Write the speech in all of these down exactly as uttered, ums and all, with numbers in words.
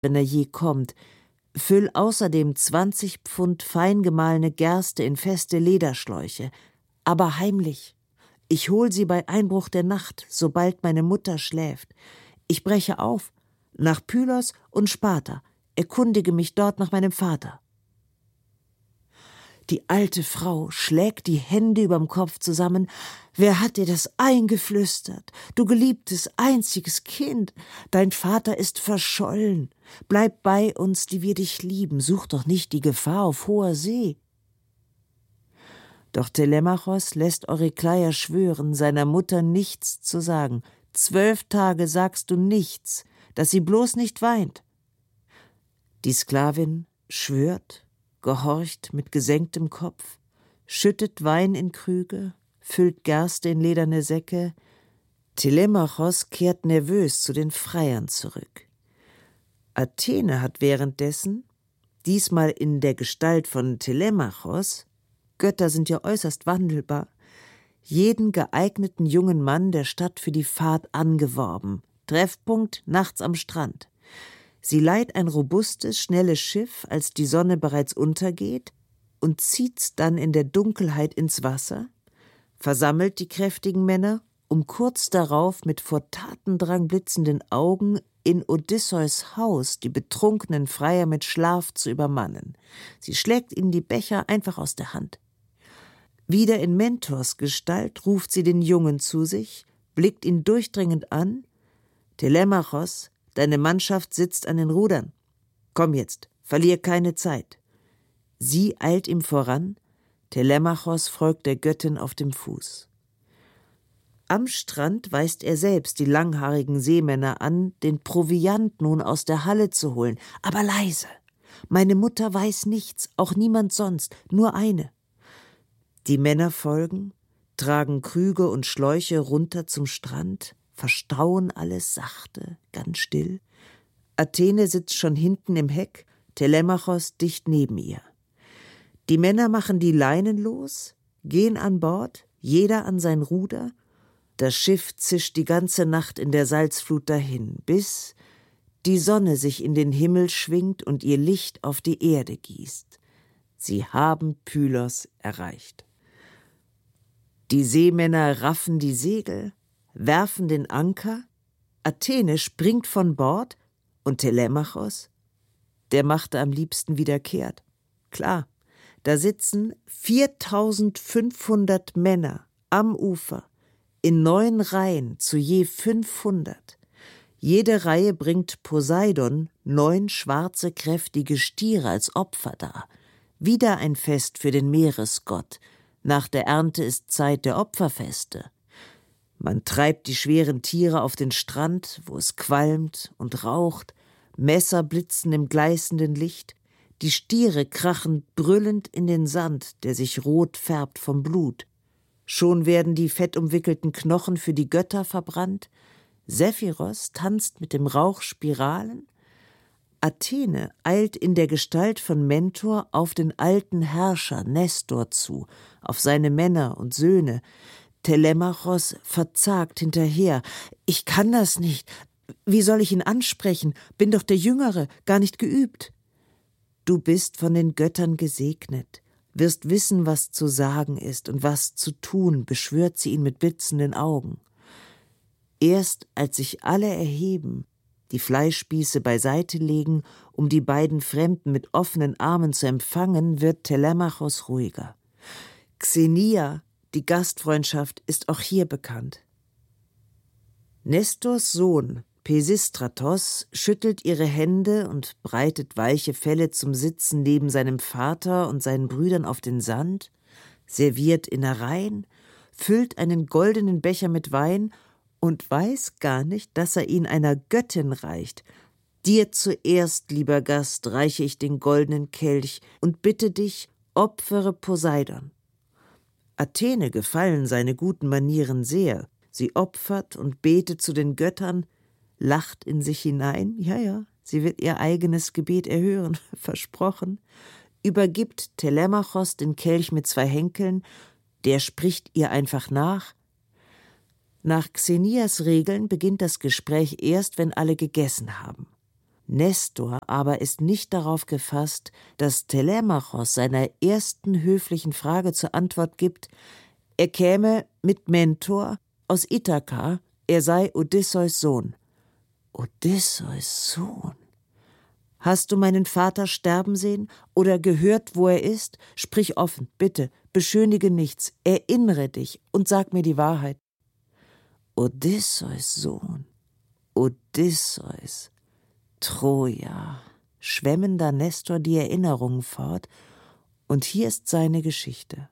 wenn er je kommt. Füll außerdem zwanzig Pfund fein gemahlene Gerste in feste Lederschläuche, aber heimlich. Ich hol sie bei Einbruch der Nacht, sobald meine Mutter schläft. Ich breche auf, nach Pylos und Sparta, erkundige mich dort nach meinem Vater. Die alte Frau schlägt die Hände überm Kopf zusammen. Wer hat dir das eingeflüstert? Du geliebtes, einziges Kind. Dein Vater ist verschollen. Bleib bei uns, die wir dich lieben. Such doch nicht die Gefahr auf hoher See. Doch Telemachos lässt Eurykleia schwören, seiner Mutter nichts zu sagen. Zwölf Tage sagst du nichts, dass sie bloß nicht weint. Die Sklavin schwört, gehorcht mit gesenktem Kopf, schüttet Wein in Krüge, füllt Gerste in lederne Säcke. Telemachos kehrt nervös zu den Freiern zurück. Athene hat währenddessen, diesmal in der Gestalt von Telemachos, Götter sind ja äußerst wandelbar, jeden geeigneten jungen Mann der Stadt für die Fahrt angeworben. Treffpunkt nachts am Strand. Sie leiht ein robustes, schnelles Schiff, als die Sonne bereits untergeht, und zieht's dann in der Dunkelheit ins Wasser, versammelt die kräftigen Männer, um kurz darauf mit vor Tatendrang blitzenden Augen in Odysseus Haus die betrunkenen Freier mit Schlaf zu übermannen. Sie schlägt ihnen die Becher einfach aus der Hand. Wieder in Mentors Gestalt ruft sie den Jungen zu sich, blickt ihn durchdringend an. Telemachos, deine Mannschaft sitzt an den Rudern. Komm jetzt, verlier keine Zeit. Sie eilt ihm voran, Telemachos folgt der Göttin auf dem Fuß. Am Strand weist er selbst die langhaarigen Seemänner an, den Proviant nun aus der Halle zu holen. Aber leise. Meine Mutter weiß nichts, auch niemand sonst, nur eine. Die Männer folgen, tragen Krüge und Schläuche runter zum Strand, verstauen alles sachte, ganz still. Athene sitzt schon hinten im Heck, Telemachos dicht neben ihr. Die Männer machen die Leinen los, gehen an Bord, jeder an sein Ruder. Das Schiff zischt die ganze Nacht in der Salzflut dahin, bis die Sonne sich in den Himmel schwingt und ihr Licht auf die Erde gießt. Sie haben Pylos erreicht. Die Seemänner raffen die Segel, werfen den Anker, Athene springt von Bord und Telemachos, der machte am liebsten wieder kehrt. Klar, da sitzen viertausendfünfhundert Männer am Ufer, in neun Reihen zu je fünfhundert. Jede Reihe bringt Poseidon neun schwarze, kräftige Stiere als Opfer dar. Wieder ein Fest für den Meeresgott. Nach der Ernte ist Zeit der Opferfeste. Man treibt die schweren Tiere auf den Strand, wo es qualmt und raucht, Messer blitzen im gleißenden Licht, die Stiere krachen brüllend in den Sand, der sich rot färbt vom Blut. Schon werden die fettumwickelten Knochen für die Götter verbrannt, Sephiros tanzt mit dem Rauch Spiralen, Athene eilt in der Gestalt von Mentor auf den alten Herrscher Nestor zu, auf seine Männer und Söhne. Telemachos verzagt hinterher. »Ich kann das nicht. Wie soll ich ihn ansprechen? Bin doch der Jüngere, gar nicht geübt.« »Du bist von den Göttern gesegnet, wirst wissen, was zu sagen ist und was zu tun«, beschwört sie ihn mit blitzenden Augen. Erst als sich alle erheben, die Fleischspieße beiseite legen, um die beiden Fremden mit offenen Armen zu empfangen, wird Telemachos ruhiger. Xenia, die Gastfreundschaft, ist auch hier bekannt. Nestors Sohn, Pisistratos, schüttelt ihre Hände und breitet weiche Felle zum Sitzen neben seinem Vater und seinen Brüdern auf den Sand, serviert Innereien, füllt einen goldenen Becher mit Wein und weiß gar nicht, dass er ihn einer Göttin reicht. Dir zuerst, lieber Gast, reiche ich den goldenen Kelch und bitte dich, opfere Poseidon. Athene gefallen seine guten Manieren sehr. Sie opfert und betet zu den Göttern, lacht in sich hinein, ja, ja, sie wird ihr eigenes Gebet erhören, versprochen, übergibt Telemachos den Kelch mit zwei Henkeln, der spricht ihr einfach nach. Nach Xenias Regeln beginnt das Gespräch erst, wenn alle gegessen haben. Nestor aber ist nicht darauf gefasst, dass Telemachos seiner ersten höflichen Frage zur Antwort gibt, er käme mit Mentor aus Ithaka, er sei Odysseus Sohn. Odysseus Sohn? Hast du meinen Vater sterben sehen oder gehört, wo er ist? Sprich offen, bitte, beschönige nichts, erinnere dich und sag mir die Wahrheit. Odysseus Sohn, Odysseus, Troja, schwemmen da Nestor die Erinnerungen fort, und hier ist seine Geschichte.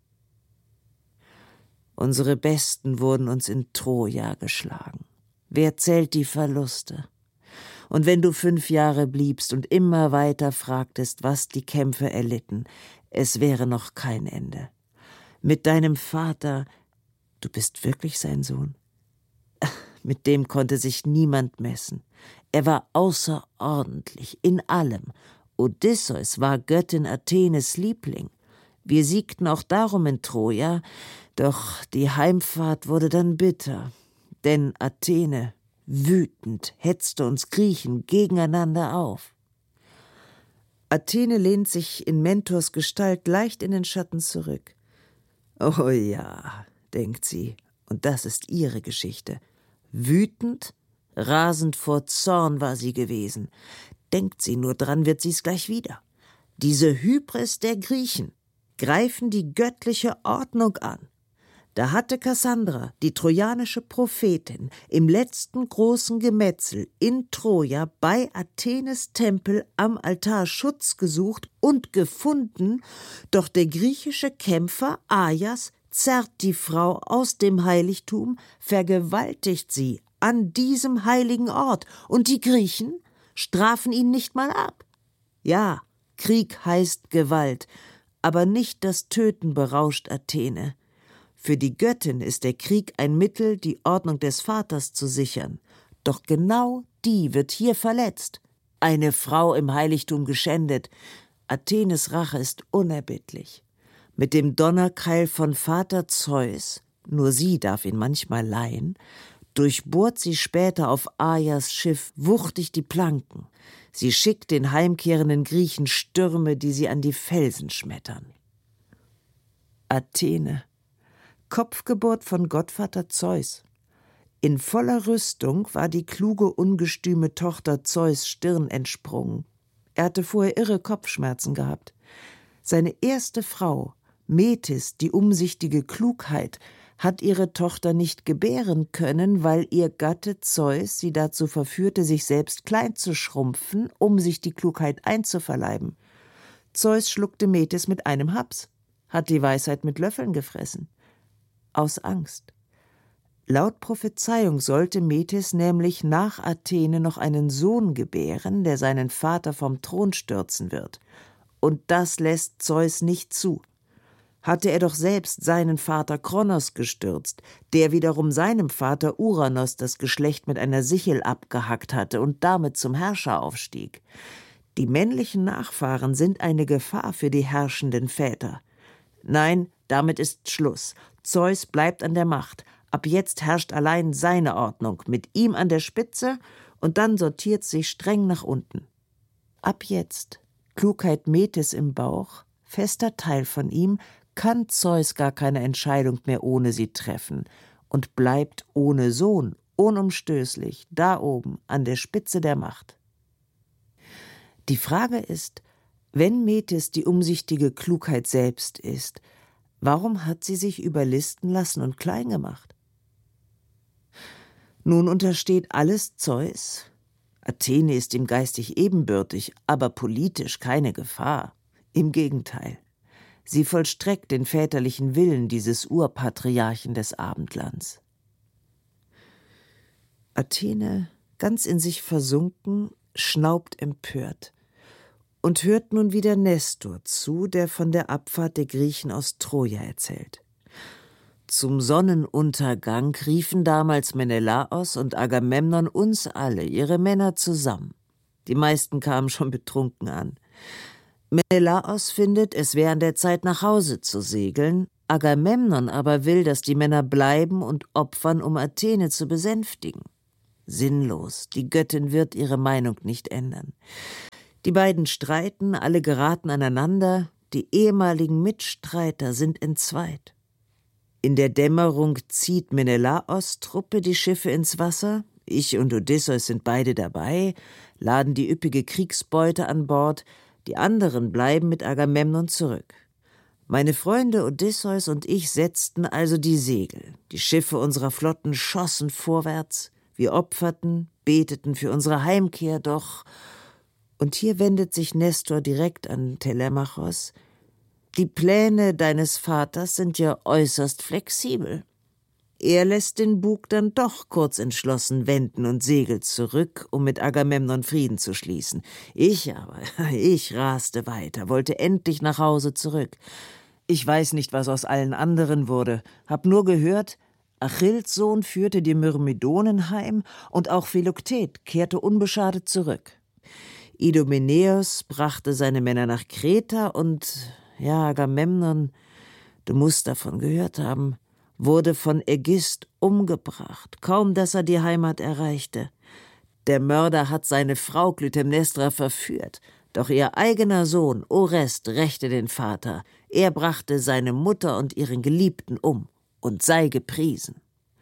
Unsere Besten wurden uns in Troja geschlagen. Wer zählt die Verluste? Und wenn du fünf Jahre bliebst und immer weiter fragtest, was die Kämpfe erlitten, es wäre noch kein Ende. Mit deinem Vater, du bist wirklich sein Sohn? Mit dem konnte sich niemand messen. Er war außerordentlich in allem. Odysseus war Göttin Athenes Liebling. Wir siegten auch darum in Troja, doch die Heimfahrt wurde dann bitter. Denn Athene, wütend, hetzte uns Griechen gegeneinander auf. Athene lehnt sich in Mentors Gestalt leicht in den Schatten zurück. Oh ja, denkt sie, und das ist ihre Geschichte. Wütend, rasend vor Zorn war sie gewesen. Denkt sie nur dran, wird sie's gleich wieder. Diese Hybris der Griechen greifen die göttliche Ordnung an. Da hatte Kassandra, die trojanische Prophetin, im letzten großen Gemetzel in Troja bei Athenes Tempel am Altar Schutz gesucht und gefunden, doch der griechische Kämpfer Ajas zerrt die Frau aus dem Heiligtum, vergewaltigt sie an diesem heiligen Ort, und die Griechen strafen ihn nicht mal ab. Ja, Krieg heißt Gewalt, aber nicht das Töten berauscht Athene. Für die Göttin ist der Krieg ein Mittel, die Ordnung des Vaters zu sichern. Doch genau die wird hier verletzt. Eine Frau im Heiligtum geschändet. Athenes Rache ist unerbittlich. Mit dem Donnerkeil von Vater Zeus, nur sie darf ihn manchmal leihen, durchbohrt sie später auf Ajas Schiff wuchtig die Planken. Sie schickt den heimkehrenden Griechen Stürme, die sie an die Felsen schmettern. Athene, Kopfgeburt von Gottvater Zeus. In voller Rüstung war die kluge, ungestüme Tochter Zeus Stirn entsprungen. Er hatte vorher irre Kopfschmerzen gehabt. Seine erste Frau, Metis, die umsichtige Klugheit, hat ihre Tochter nicht gebären können, weil ihr Gatte Zeus sie dazu verführte, sich selbst klein zu schrumpfen, um sich die Klugheit einzuverleiben. Zeus schluckte Metis mit einem Haps, hat die Weisheit mit Löffeln gefressen. Aus Angst. Laut Prophezeiung sollte Metis nämlich nach Athene noch einen Sohn gebären, der seinen Vater vom Thron stürzen wird. Und das lässt Zeus nicht zu. Hatte er doch selbst seinen Vater Kronos gestürzt, der wiederum seinem Vater Uranos das Geschlecht mit einer Sichel abgehackt hatte und damit zum Herrscher aufstieg. Die männlichen Nachfahren sind eine Gefahr für die herrschenden Väter. Nein, damit ist Schluss. Zeus bleibt an der Macht. Ab jetzt herrscht allein seine Ordnung, mit ihm an der Spitze, und dann sortiert sich streng nach unten. Ab jetzt, Klugheit Metis im Bauch, fester Teil von ihm, kann Zeus gar keine Entscheidung mehr ohne sie treffen und bleibt ohne Sohn unumstößlich da oben an der Spitze der Macht. Die Frage ist, wenn Metis die umsichtige Klugheit selbst ist, warum hat sie sich überlisten lassen und klein gemacht? Nun untersteht alles Zeus. Athene ist ihm geistig ebenbürtig, aber politisch keine Gefahr. Im Gegenteil. Sie vollstreckt den väterlichen Willen dieses Urpatriarchen des Abendlands. Athene, ganz in sich versunken, schnaubt empört und hört nun wieder Nestor zu, der von der Abfahrt der Griechen aus Troja erzählt. Zum Sonnenuntergang riefen damals Menelaos und Agamemnon uns alle, ihre Männer, zusammen. Die meisten kamen schon betrunken an. Menelaos findet, es wäre an der Zeit, nach Hause zu segeln. Agamemnon aber will, dass die Männer bleiben und opfern, um Athene zu besänftigen. Sinnlos, die Göttin wird ihre Meinung nicht ändern. Die beiden streiten, alle geraten aneinander, die ehemaligen Mitstreiter sind entzweit. In der Dämmerung zieht Menelaos Truppe die Schiffe ins Wasser, ich und Odysseus sind beide dabei, laden die üppige Kriegsbeute an Bord, die anderen bleiben mit Agamemnon zurück. Meine Freunde Odysseus und ich setzten also die Segel, die Schiffe unserer Flotten schossen vorwärts, wir opferten, beteten für unsere Heimkehr, doch, und hier wendet sich Nestor direkt an Telemachos, die Pläne deines Vaters sind ja äußerst flexibel. Er lässt den Bug dann doch kurz entschlossen wenden und segelt zurück, um mit Agamemnon Frieden zu schließen. Ich aber, ich raste weiter, wollte endlich nach Hause zurück. Ich weiß nicht, was aus allen anderen wurde, hab nur gehört, Achilles Sohn führte die Myrmidonen heim und auch Philoktet kehrte unbeschadet zurück. Idomeneus brachte seine Männer nach Kreta und, ja, Agamemnon, du musst davon gehört haben, wurde von Ägist umgebracht, kaum dass er die Heimat erreichte. Der Mörder hat seine Frau Klytämnestra verführt, doch ihr eigener Sohn Orest rächte den Vater. Er brachte seine Mutter und ihren Geliebten um und sei gepriesen.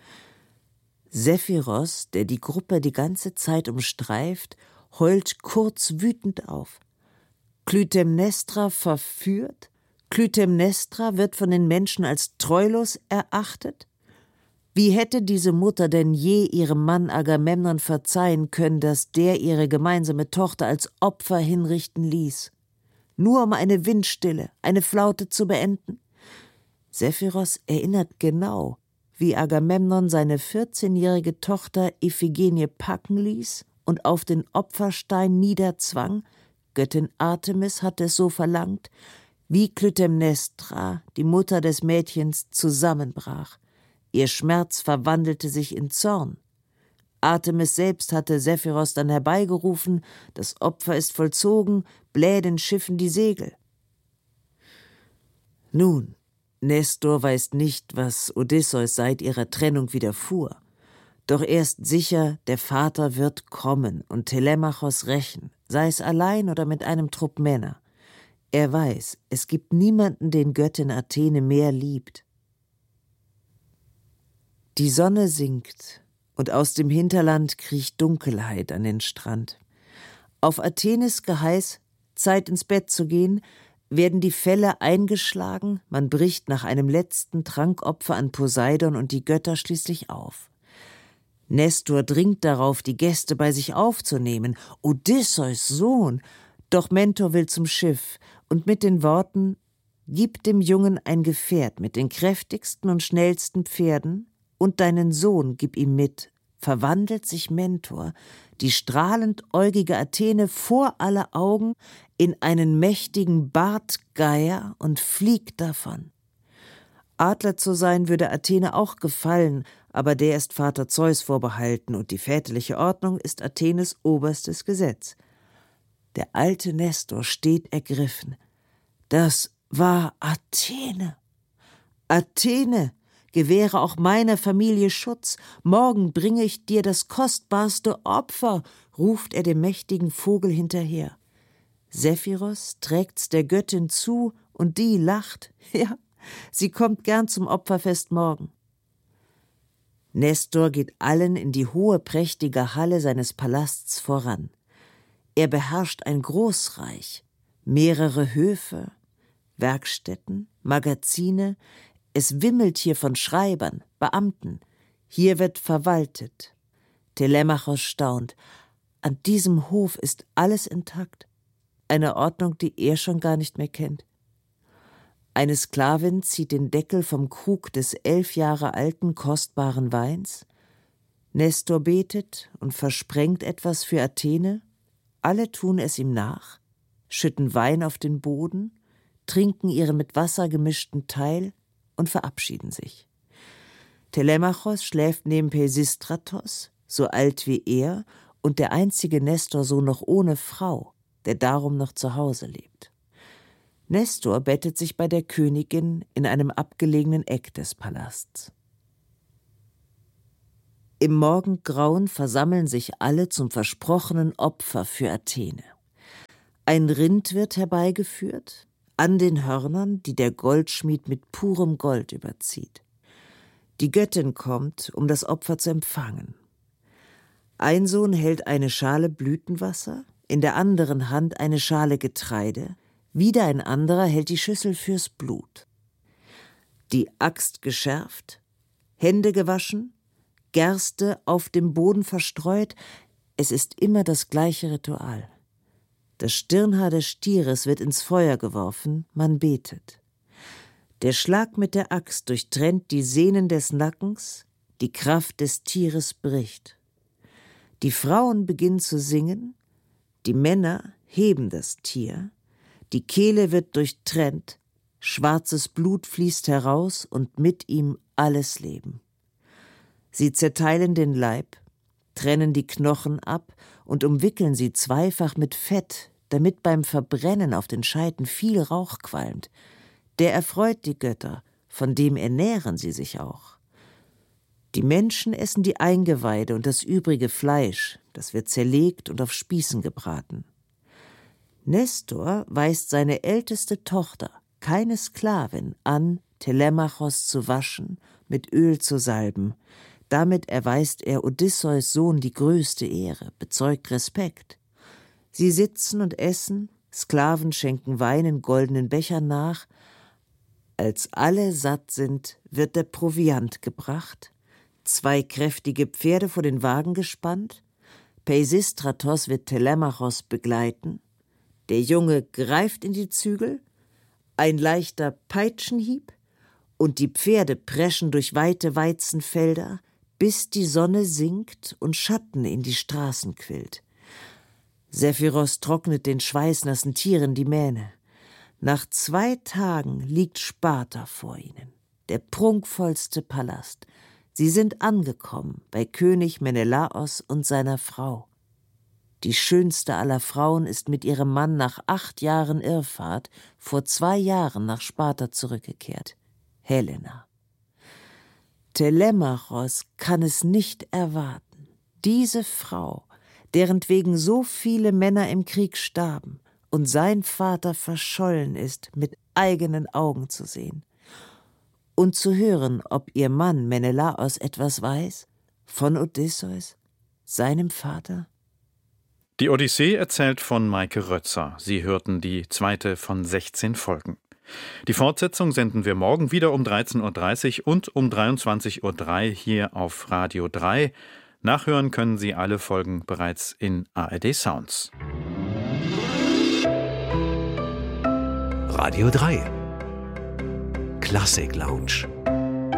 Sephiros, der die Gruppe die ganze Zeit umstreift, heult kurz wütend auf. Klytämnestra verführt? Klytämnestra wird von den Menschen als treulos erachtet? Wie hätte diese Mutter denn je ihrem Mann Agamemnon verzeihen können, dass der ihre gemeinsame Tochter als Opfer hinrichten ließ? Nur um eine Windstille, eine Flaute zu beenden? Sephiros erinnert genau, wie Agamemnon seine vierzehnjährige Tochter Iphigenie packen ließ und auf den Opferstein niederzwang, Göttin Artemis hatte es so verlangt, wie Klytämnestra, die Mutter des Mädchens, zusammenbrach. Ihr Schmerz verwandelte sich in Zorn. Artemis selbst hatte Sephiros dann herbeigerufen, das Opfer ist vollzogen, bläh den Schiffen die Segel. Nun, Nestor weiß nicht, was Odysseus seit ihrer Trennung widerfuhr. Doch er ist sicher, der Vater wird kommen und Telemachos rächen, sei es allein oder mit einem Trupp Männer. Er weiß, es gibt niemanden, den Göttin Athene mehr liebt. Die Sonne sinkt und aus dem Hinterland kriecht Dunkelheit an den Strand. Auf Athenes Geheiß, Zeit ins Bett zu gehen, werden die Felle eingeschlagen, man bricht nach einem letzten Trankopfer an Poseidon und die Götter schließlich auf. Nestor dringt darauf, die Gäste bei sich aufzunehmen, Odysseus Sohn, doch Mentor will zum Schiff und mit den Worten, »Gib dem Jungen ein Gefährt mit den kräftigsten und schnellsten Pferden und deinen Sohn gib ihm mit«, verwandelt sich Mentor, die strahlentäugige Athene vor aller Augen, in einen mächtigen Bartgeier und fliegt davon. Adler zu sein würde Athene auch gefallen, aber der ist Vater Zeus vorbehalten und die väterliche Ordnung ist Athenes oberstes Gesetz. Der alte Nestor steht ergriffen. Das war Athene. Athene, gewähre auch meiner Familie Schutz. Morgen bringe ich dir das kostbarste Opfer, ruft er dem mächtigen Vogel hinterher. Sephiros trägt's der Göttin zu und die lacht. Ja, sie kommt gern zum Opferfest morgen. Nestor geht allen in die hohe, prächtige Halle seines Palasts voran. Er beherrscht ein Großreich, mehrere Höfe, Werkstätten, Magazine. Es wimmelt hier von Schreibern, Beamten. Hier wird verwaltet. Telemachos staunt. An diesem Hof ist alles intakt. Eine Ordnung, die er schon gar nicht mehr kennt. Eine Sklavin zieht den Deckel vom Krug des elf Jahre alten, kostbaren Weins. Nestor betet und versprengt etwas für Athene. Alle tun es ihm nach, schütten Wein auf den Boden, trinken ihren mit Wasser gemischten Teil und verabschieden sich. Telemachos schläft neben Pisistratos, so alt wie er, und der einzige Nestorsohn noch ohne Frau, der darum noch zu Hause lebt. Nestor bettet sich bei der Königin in einem abgelegenen Eck des Palasts. Im Morgengrauen versammeln sich alle zum versprochenen Opfer für Athene. Ein Rind wird herbeigeführt, an den Hörnern, die der Goldschmied mit purem Gold überzieht. Die Göttin kommt, um das Opfer zu empfangen. Ein Sohn hält eine Schale Blütenwasser, in der anderen Hand eine Schale Getreide, wieder ein anderer hält die Schüssel fürs Blut. Die Axt geschärft, Hände gewaschen, Gerste auf dem Boden verstreut, es ist immer das gleiche Ritual. Das Stirnhaar des Stieres wird ins Feuer geworfen, man betet. Der Schlag mit der Axt durchtrennt die Sehnen des Nackens, die Kraft des Tieres bricht. Die Frauen beginnen zu singen, die Männer heben das Tier, die Kehle wird durchtrennt, schwarzes Blut fließt heraus und mit ihm alles Leben. Sie zerteilen den Leib, trennen die Knochen ab und umwickeln sie zweifach mit Fett, damit beim Verbrennen auf den Scheiten viel Rauch qualmt. Der erfreut die Götter, von dem ernähren sie sich auch. Die Menschen essen die Eingeweide und das übrige Fleisch, das wird zerlegt und auf Spießen gebraten. Nestor weist seine älteste Tochter, keine Sklavin, an, Telemachos zu waschen, mit Öl zu salben. Damit erweist er Odysseus Sohn die größte Ehre, bezeugt Respekt. Sie sitzen und essen, Sklaven schenken Wein in goldenen Bechern nach. Als alle satt sind, wird der Proviant gebracht, zwei kräftige Pferde vor den Wagen gespannt, Peisistratos wird Telemachos begleiten, der Junge greift in die Zügel, ein leichter Peitschenhieb, und die Pferde preschen durch weite Weizenfelder, bis die Sonne sinkt und Schatten in die Straßen quillt. Sephiros trocknet den schweißnassen Tieren die Mähne. Nach zwei Tagen liegt Sparta vor ihnen, der prunkvollste Palast. Sie sind angekommen bei König Menelaos und seiner Frau. Die schönste aller Frauen ist mit ihrem Mann nach acht Jahren Irrfahrt vor zwei Jahren nach Sparta zurückgekehrt. Helena. Telemachos kann es nicht erwarten, diese Frau, derentwegen so viele Männer im Krieg starben und sein Vater verschollen ist, mit eigenen Augen zu sehen und zu hören, ob ihr Mann Menelaos etwas weiß von Odysseus, seinem Vater. Die Odyssee erzählt von Maike Rötzer. Sie hörten die zweite von sechzehn Folgen. Die Fortsetzung senden wir morgen wieder um dreizehn Uhr dreißig und um dreiundzwanzig Uhr drei hier auf Radio drei. Nachhören können Sie alle Folgen bereits in A R D Sounds. Radio drei Klassik Lounge.